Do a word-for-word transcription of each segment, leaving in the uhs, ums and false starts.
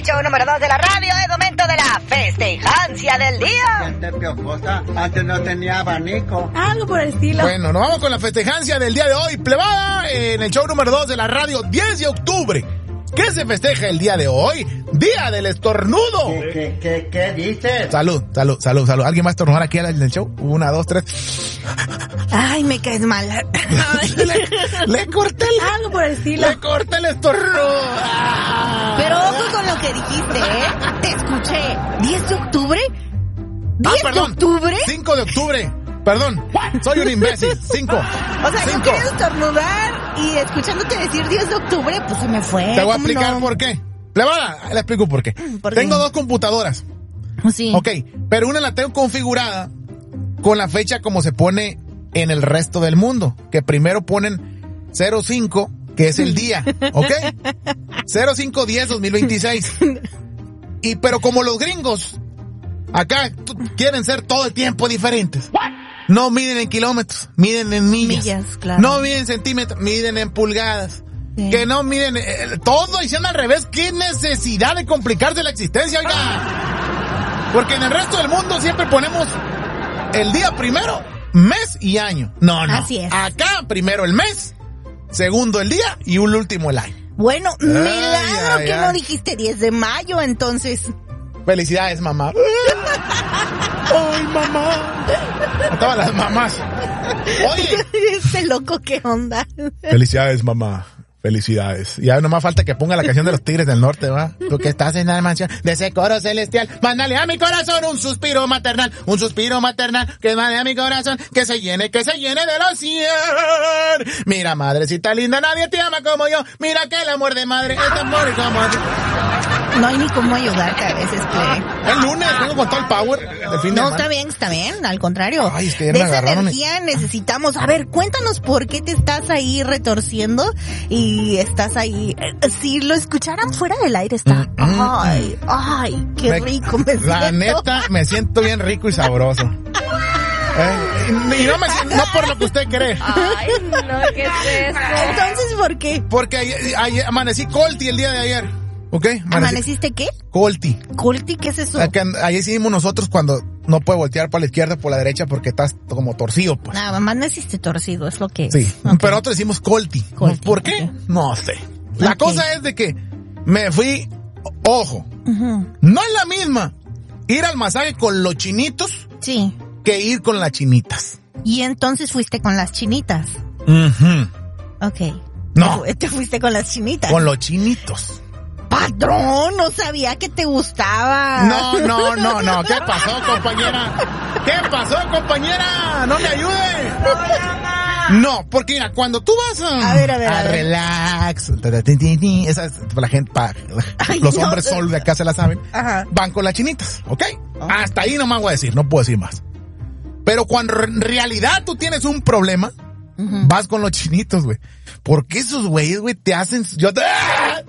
show número dos de la radio. Es momento de la festejancia del día. Gente piojosa, antes no tenía abanico. Algo por el estilo. Bueno, nos vamos con la festejancia del día de hoy, plebada, en el show número dos de la radio, diez de octubre. ¿Qué se festeja el día de hoy? Día del estornudo. ¿Qué, qué, qué, qué dices? Salud, salud, salud, salud. ¿Alguien va a estornudar aquí en el show? Una, dos, tres. Ay, me caes mal. le, le corté el... Algo por el estilo. Le corté el estornudo. Pero ojo con lo que dijiste, ¿eh? Te escuché. ¿diez de octubre? ¿diez ah, perdón. de octubre? cinco de octubre. Perdón, soy un imbécil. Cinco. O sea, Cinco. yo quería estornudar y escuchándote decir diez de octubre, pues se me fue. Te voy a ¿Cómo explicar no? por qué. Plebada, le explico por qué. ¿Por Tengo qué? dos computadoras. Sí. Ok, pero una la tengo configurada con la fecha como se pone en el resto del mundo. Que primero ponen cero cinco, que es el día. ¿Ok? cero cinco diez dos mil veintiséis. Y pero como los gringos acá t- quieren ser todo el tiempo diferentes. No miden en kilómetros, miden en millas. Millas, claro. No miden en centímetros, miden en pulgadas. Sí. Que no miden eh, todo diciendo al revés. ¿Qué necesidad de complicarse la existencia, oiga? Porque en el resto del mundo siempre ponemos el día primero, mes y año. No, no. Así es. Acá primero el mes, segundo el día y un último el año. Bueno, Ay, milagro ay, que ay. no dijiste diez de mayo, entonces. Felicidades, mamá. Ay, mamá. Estaban las mamás. Oye. Este loco, ¿qué onda? Felicidades, mamá. Felicidades. Ya nomás falta que ponga la canción de los Tigres del Norte, ¿va? Tú que estás en la mansión de ese coro celestial. Mándale a mi corazón un suspiro maternal. Un suspiro maternal. Que mande a mi corazón. Que se llene, que se llene de los cien. Mira, madrecita linda, nadie te ama como yo. Mira que el amor de madre es amor como yo. No hay ni cómo ayudarte a veces, Play. El lunes vengo con todo el power del fin de No, semana. está bien, está bien, al contrario. Ay, es que ya de me esa agarraron y- energía necesitamos. A ver, cuéntanos por qué te estás ahí retorciendo y estás ahí. eh, Si lo escucharan fuera del aire está. Mm, mm, Ay, ay, qué Me- rico me La siento. neta, me siento bien rico y sabroso. Eh, y, y no me siento, no por lo que usted cree. Ay, no, ¿qué es eso? Entonces, ¿por qué? Porque ayer, ayer- amanecí colti el día de ayer. ¿Ok? Amanecí ¿Amaneciste qué? colti. ¿Culti? ¿Qué es eso? Acá- Ayer hicimos nosotros cuando no puede voltear para la izquierda o por la derecha porque estás como torcido, pues. Nada, amaneciste torcido, es lo que es. Sí, Ok. pero nosotros decimos colti. Colti, ¿Por qué? ok. No sé. La Ok. cosa es de que me fui, ojo, Ujú. no es la misma ir al masaje con los chinitos Sí. que ir con las chinitas. Y entonces fuiste con las chinitas. Ujú. Ok. No. Te, fu- te fuiste con las chinitas. Con los chinitos. Patrón, no sabía que te gustaba. No, no, no, no. ¿Qué pasó, compañera? ¿Qué pasó, compañera? No me ayude. No, porque mira, cuando tú vas a, A ver, a ver, a ver. relax, esa es para la gente, para Ay, los no. hombres sol de acá se la saben, Ajá. van con las chinitas, ¿ok? Hasta ahí nomás voy a decir, no puedo decir más. Pero cuando en realidad tú tienes un problema, Ujú. vas con los chinitos, güey. Porque esos güeyes, güey, te hacen... Yo te... ¡Ah!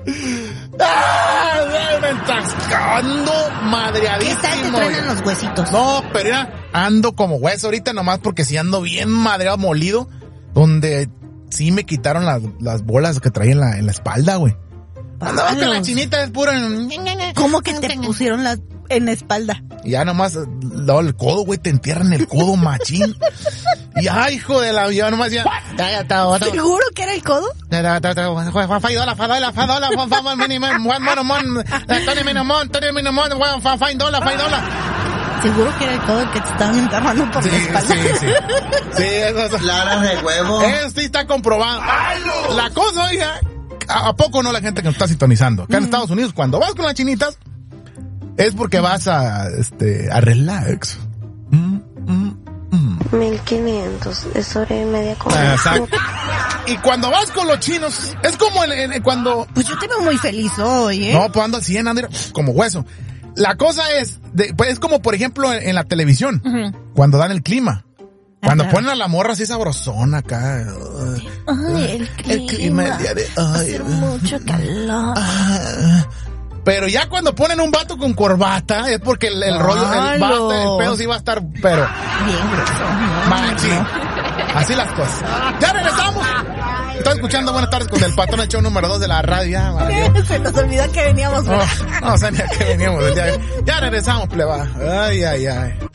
¡Ah! Me estás cagando ¿Qué madreadísimo. tal te truenan los huesitos? No, pero ya ando como hueso ahorita nomás porque sí ando bien madreado, molido. Donde sí me quitaron las, las bolas que traía en la, en la espalda, güey. Andaba con la chinita, es puro... ¿Cómo que te pusieron las en la espalda? Y ya nomás, luego el codo, güey, te entierran el codo machín. Y ay, hijo de la... Yo nomás ya... ¿Seguro que era el codo? Faidola, fadola, fadola, fadola, minimum, one more mon, Tony minimum, Tony minimum, five dola, five dola. ¿Seguro que era el codo el que te estaban enterrando por Sí, la espalda? sí, sí. Sí, eso, eso. Claras de huevo. Eso sí está comprobado. La cosa, oiga, ¿a, a poco no la gente que nos está sintonizando? Acá en Estados Unidos, cuando vas con las chinitas, es porque vas a, este, a relax. Mm, mm, mm. mil quinientos, es hora y media con Ah, exacto. Y cuando vas con los chinos, es como en, en- cuando... Pues yo te veo muy feliz hoy, ¿eh? No, pues ando al cien, ando como hueso. La cosa es, de, pues es como por ejemplo en, en la televisión, Ujú. cuando dan el clima. Cuando Ajá. ponen a la morra así sabrosona acá. Ay, el clima. El clima el día de Hace ay, mucho calor. ah. Pero ya cuando ponen un vato con corbata es porque el, el rollo, el, va a estar- el pedo sí va a estar, pero Bien grueso. ¿no? machi. Así las cosas. Ya regresamos. Estoy escuchando Buenas Tardes con el patrón, el show número dos de la radio. Ya, vale. Se nos olvidó que veníamos. No, no sabía que veníamos el día de hoy. Ya regresamos, pleba. Ay, ay, ay.